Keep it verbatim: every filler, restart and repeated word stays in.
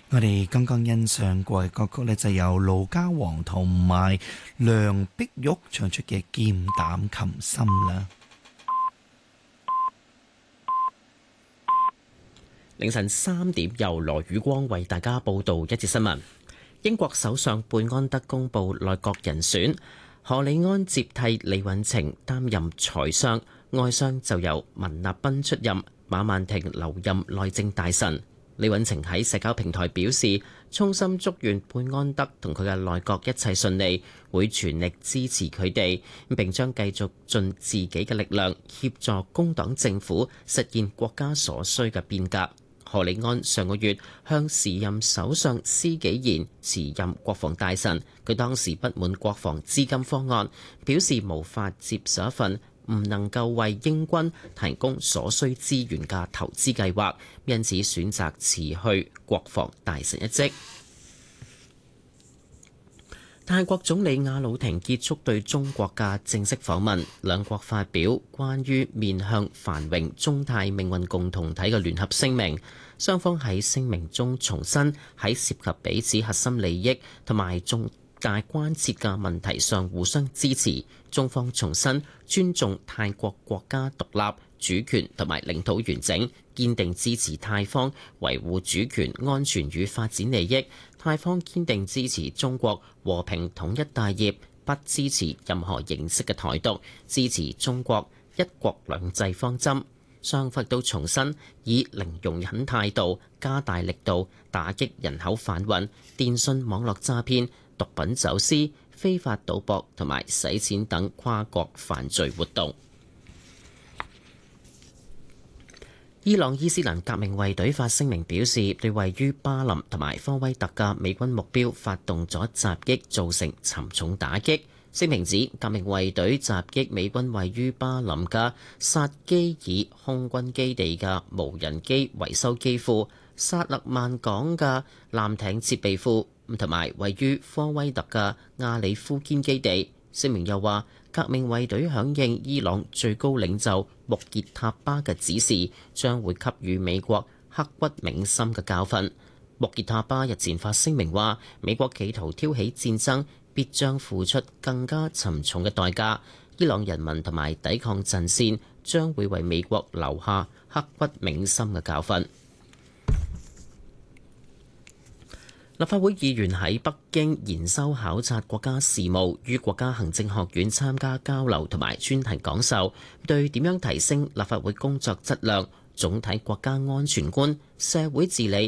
我哋剛剛欣賞過嘅歌曲呢，就由盧嘉煌同埋梁碧玉唱出嘅《劍膽琴心》啦。 凌晨三點，由羅宇光為大家報道一節新聞。英國首相貝安德公布內閣人選，何里安接替李允晴擔任財相，外相就由文立彬出任，馬曼婷留任內政大臣。李允晴喺社交平台表示，衷心祝願貝安德同佢嘅內閣一切順利，會全力支持佢哋，並將繼續盡自己嘅力量協助工黨政府實現國家所需嘅變革。何里安上個月向時任首相施紀賢辭任國防大臣，佢當時不滿國防資金方案，表示無法接受一份唔能夠為英軍提供所需資源嘅投資計劃，因此選擇辭去國防大臣一職。泰國總理亞魯廷結束對中國嘅正式訪問，兩國發表關於面向繁榮中泰命運共同體嘅聯合聲明。雙方喺聲明中重申喺涉及彼此核心利益同埋重大關切嘅問題上互相支持。中方重申尊重泰國國家獨立、主權同埋領土完整，堅定支持泰方維護主權、安全與發展利益。泰方堅定支持中國和平統一大業，不支持任何形式嘅台獨，支持中國一國兩制方針。雙方都重申以零容忍態度加大力度打擊人口販運、電信網絡詐騙、毒品走私、非法賭博同埋洗錢等跨國犯罪活動。伊朗伊斯蘭革命衛隊發聲明表示，對位於巴林同埋科威特嘅美軍目標發動咗襲擊，造成沉重打擊。聲明指，革命衛隊襲擊美軍位於巴林嘅薩基爾空軍基地嘅無人機維修機庫、薩勒曼港嘅艦艇設備庫，同埋位於科威特嘅亞里夫堅基地。聲明又話，革命衛隊響應伊朗最高領袖穆傑塔巴嘅指示，將會給予美國刻骨銘心嘅教訓。穆傑塔巴日前發聲明話，美國企圖挑起戰爭，必將付出更加沉重嘅代價。伊朗人民同埋抵抗陣線將會為美國留下刻骨銘心嘅教訓。立法會議員喺北京研修考察國家事務，於國家行政學院參加交流同埋專題講授，對點樣提升立法會工作質量、總體國家安全觀、社會治理